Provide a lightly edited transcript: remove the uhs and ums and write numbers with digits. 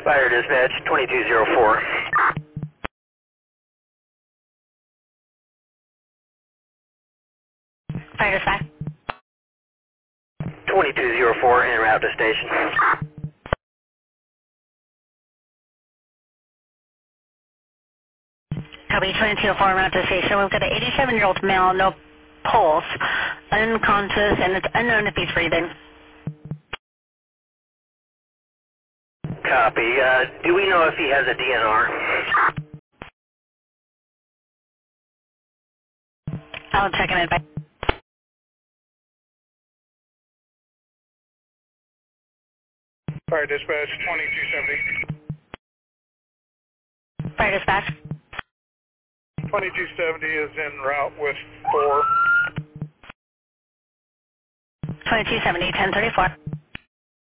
Fire dispatch 2204. Fire dispatch. 2204 en route to station. Copy 2204 route to station. We've got an 87-year-old male, no pulse, unconscious, and it's unknown if he's breathing. Copy. Do we know if he has a DNR? I'll check him in. Fire dispatch 2270. Fire dispatch. 2270 is en route with 4. 2270, 1034.